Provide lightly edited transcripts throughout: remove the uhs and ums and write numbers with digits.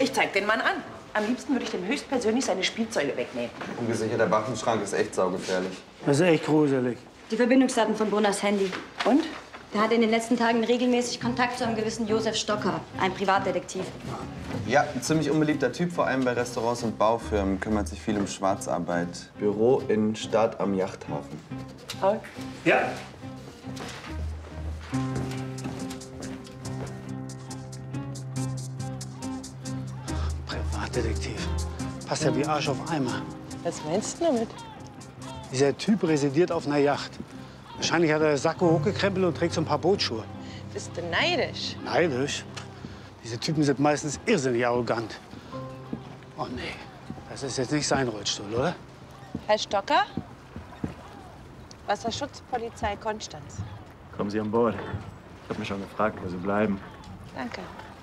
Ich zeig den Mann an. Am liebsten würde ich dem höchstpersönlich seine Spielzeuge wegnehmen. Ungesicherter Waffenschrank ist echt saugefährlich. Das ist echt gruselig. Die Verbindungsdaten von Brunners Handy. Und? Der hatte in den letzten Tagen regelmäßig Kontakt zu einem gewissen Josef Stocker, einem Privatdetektiv. Ja, ein ziemlich unbeliebter Typ, vor allem bei Restaurants und Baufirmen. Kümmert sich viel um Schwarzarbeit. Büro in Stadt am Yachthafen. Paul? Ja. Privatdetektiv. Passt ja wie Arsch auf Eimer. Was meinst du damit? Dieser Typ residiert auf einer Yacht. Wahrscheinlich hat er das Sakko hochgekrempelt und trägt so ein paar Bootsschuhe. Bist du neidisch? Neidisch? Diese Typen sind meistens irrsinnig arrogant. Oh nee, das ist jetzt nicht sein Rollstuhl, oder? Herr Stocker? Wasserschutzpolizei Konstanz. Kommen Sie an Bord. Ich habe mich schon gefragt, wo Sie bleiben. Danke.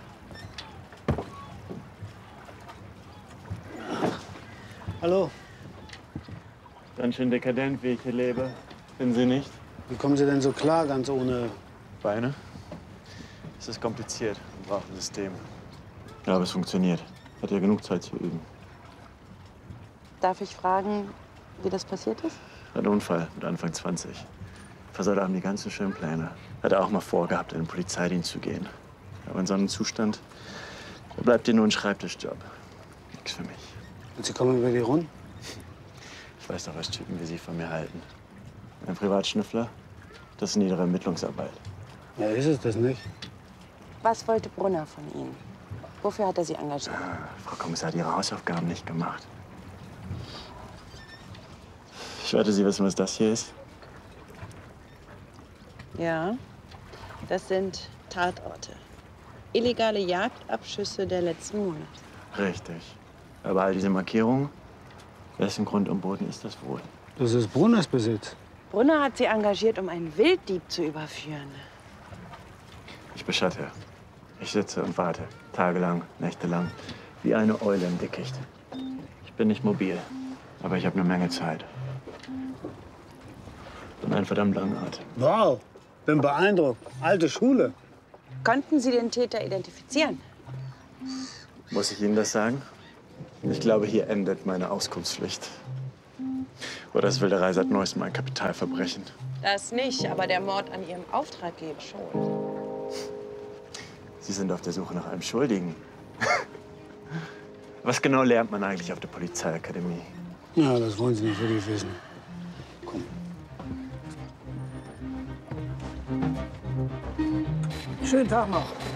Hallo, Ganz schön dekadent, wie ich hier lebe. Finden Sie nicht? wie kommen Sie denn so klar, ganz ohne... Beine? Es ist kompliziert. Man braucht ein System. Ja, aber es funktioniert. Hat ja genug Zeit zu üben. Darf ich fragen, wie das passiert ist? Ein Unfall mit Anfang 20. Versaut haben die ganzen schönen Pläne. Hat er auch mal vorgehabt, in den Polizeidienst zu gehen. Aber in so einem Zustand, da bleibt dir nur ein Schreibtischjob. Nix für mich. Und Sie kommen über die Runden? Ich weiß doch, was Typen wie Sie von mir halten. Ein Privatschnüffler, das ist niedere Ermittlungsarbeit. Ja, ist es das nicht? Was wollte Brunner von Ihnen? Wofür hat er Sie engagiert? Frau Kommissar hat ihre Hausaufgaben nicht gemacht. Ich wette, Sie wissen, was das hier ist. Ja, das sind Tatorte. Illegale Jagdabschüsse der letzten Monate. Richtig. Aber all diese Markierungen, wessen Grund und Boden ist das wohl? Das ist Brunners Besitz. Brunner hat Sie engagiert, um einen Wilddieb zu überführen. Ich beschatte. Ich sitze und warte. Tagelang, nächtelang. Wie eine Eule im Dickicht. Ich bin nicht mobil, aber ich habe eine Menge Zeit. Und einen verdammt langen Atem. Wow, bin beeindruckt. Alte Schule. Konnten Sie den Täter identifizieren? Muss ich Ihnen das sagen? Ich glaube, hier endet meine Auskunftspflicht. Oder ist Wilderei seit neuestem ein Kapitalverbrechen? Das nicht, aber der Mord an Ihrem Auftraggeber schon. Sie sind auf der Suche nach einem Schuldigen. Was genau lernt man eigentlich auf der Polizeiakademie? Ja, das wollen Sie nicht wirklich wissen. Komm. Schönen Tag noch.